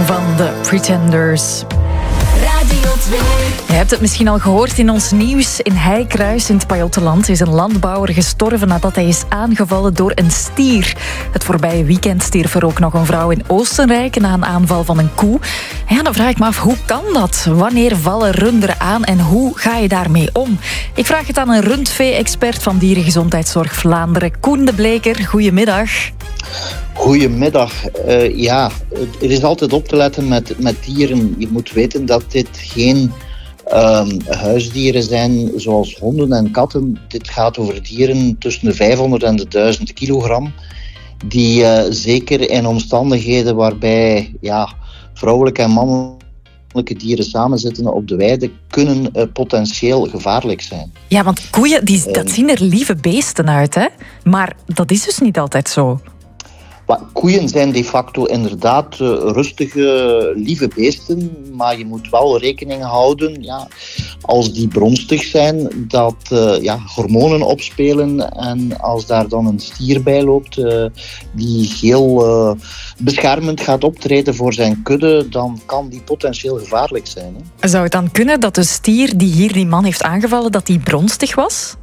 van The Pretenders. Radio 2. Je hebt het misschien al gehoord in ons nieuws. In Heikruis in het Pajottenland is een landbouwer gestorven nadat hij is aangevallen door een stier. Het voorbije weekend stierf er ook nog een vrouw in Oostenrijk na een aanval van een koe. Ja, dan vraag ik me af, hoe kan dat? Wanneer vallen runderen aan en hoe ga je daarmee om? Ik vraag het aan een rundvee-expert van Dierengezondheidszorg Vlaanderen, Koen de Bleker. Goedemiddag. Goedemiddag. Ja, er is altijd op te letten met dieren. Je moet weten dat dit geen huisdieren zijn zoals honden en katten. Dit gaat over dieren tussen de 500 en de 1000 kilogram. Die zeker in omstandigheden waarbij vrouwelijke en mannelijke dieren samenzitten op de weide, kunnen potentieel gevaarlijk zijn. Ja, want koeien, dat zien er lieve beesten uit, hè? Maar dat is dus niet altijd zo. Koeien zijn de facto inderdaad rustige, lieve beesten, maar je moet wel rekening houden, als die bronstig zijn, dat hormonen opspelen en als daar dan een stier bij loopt die heel beschermend gaat optreden voor zijn kudde, dan kan die potentieel gevaarlijk zijn. Hè? Zou het dan kunnen dat de stier die hier die man heeft aangevallen, dat die bronstig was?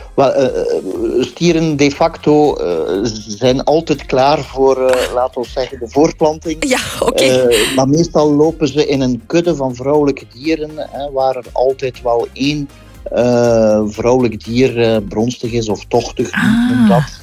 Stieren de facto zijn altijd klaar voor, laten we zeggen, de voortplanting. Ja, oké. Maar meestal lopen ze in een kudde van vrouwelijke dieren, waar er altijd wel één vrouwelijk dier bronstig is of tochtig, noemt dat.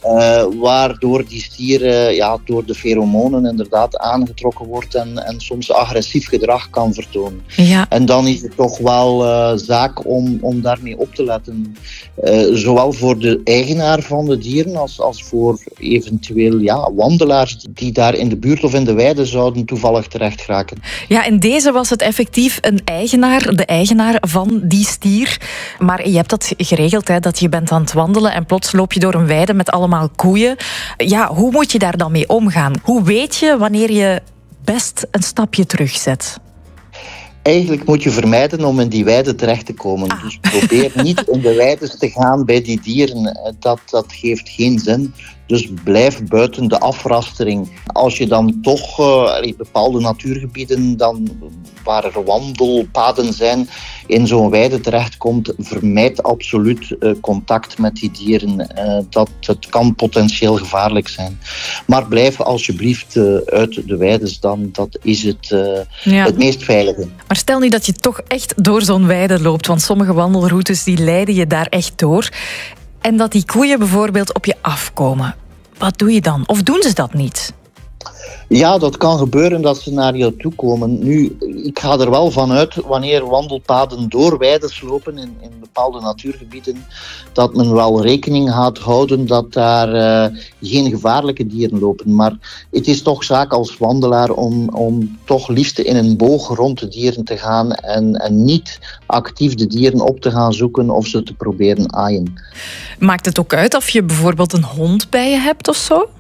Waardoor die stier door de feromonen inderdaad aangetrokken wordt en soms agressief gedrag kan vertonen. Ja. En dan is het toch wel zaak om daarmee op te letten. Zowel voor de eigenaar van de dieren als voor eventueel wandelaars die daar in de buurt of in de weide zouden toevallig terecht geraken. Ja, in deze was het effectief een eigenaar, de eigenaar van die stier. Maar je hebt dat geregeld, hè, dat je bent aan het wandelen en plots loop je door een weide met allemaal koeien. Ja, hoe moet je daar dan mee omgaan? Hoe weet je wanneer je best een stapje terugzet? Eigenlijk moet je vermijden om in die weide terecht te komen. Dus probeer niet in de weides te gaan bij die dieren. Dat geeft geen zin. Dus blijf buiten de afrastering. Als je dan toch bepaalde natuurgebieden, waar er wandelpaden zijn, in zo'n weide terechtkomt, vermijd absoluut contact met die dieren. Het kan potentieel gevaarlijk zijn. Maar blijf alsjeblieft uit de weides dan. Dat is het meest veilige. Maar stel nu dat je toch echt door zo'n weide loopt, want sommige wandelroutes die leiden je daar echt door. En dat die koeien bijvoorbeeld op je afkomen. Wat doe je dan? Of doen ze dat niet? Ja, dat kan gebeuren dat ze naar jou toe komen. Nu, ik ga er wel van uit, wanneer wandelpaden door weides lopen in bepaalde natuurgebieden, dat men wel rekening gaat houden dat daar geen gevaarlijke dieren lopen. Maar het is toch zaak als wandelaar om toch liefst in een boog rond de dieren te gaan en niet actief de dieren op te gaan zoeken of ze te proberen aaien. Maakt het ook uit of je bijvoorbeeld een hond bij je hebt of zo?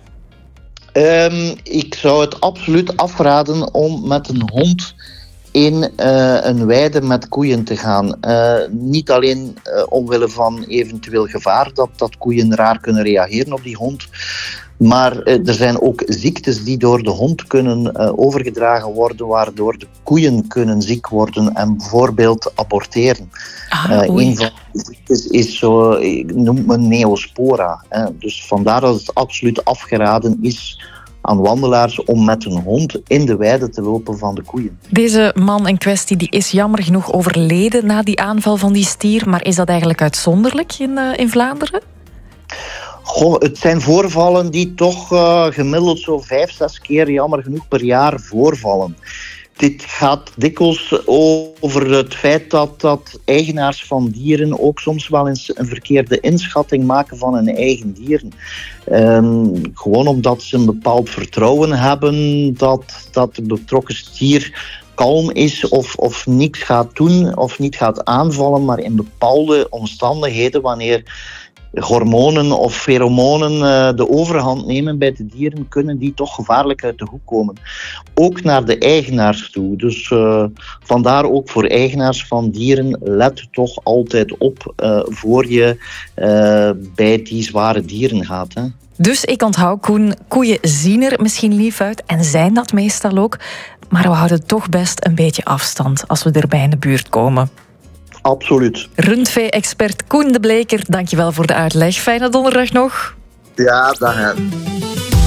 Ik zou het absoluut afraden om met een hond in een weide met koeien te gaan. Niet alleen omwille van eventueel gevaar dat koeien raar kunnen reageren op die hond. Maar er zijn ook ziektes die door de hond kunnen overgedragen worden, waardoor de koeien kunnen ziek worden en bijvoorbeeld aborteren. Een van de ziektes is noemt men neospora. Dus vandaar dat het absoluut afgeraden is aan wandelaars om met een hond in de weide te lopen van de koeien. Deze man in kwestie die is jammer genoeg overleden na die aanval van die stier. Maar is dat eigenlijk uitzonderlijk in Vlaanderen? Het zijn voorvallen die toch gemiddeld zo 5-6 keer jammer genoeg per jaar voorvallen. Dit gaat dikwijls over het feit dat eigenaars van dieren ook soms wel eens een verkeerde inschatting maken van hun eigen dieren. Gewoon omdat ze een bepaald vertrouwen hebben dat de betrokken stier kalm is of niks gaat doen of niet gaat aanvallen, maar in bepaalde omstandigheden, wanneer hormonen of feromonen de overhand nemen bij de dieren, kunnen die toch gevaarlijk uit de hoek komen. Ook naar de eigenaars toe. Dus vandaar ook voor eigenaars van dieren, let toch altijd op voor je bij die zware dieren gaat. Hè. Dus ik onthoud, Koen, koeien zien er misschien lief uit en zijn dat meestal ook, maar we houden toch best een beetje afstand als we erbij in de buurt komen. Absoluut. Rundvee-expert Koen de Bleker, dankjewel voor de uitleg. Fijne donderdag nog. Ja, dag.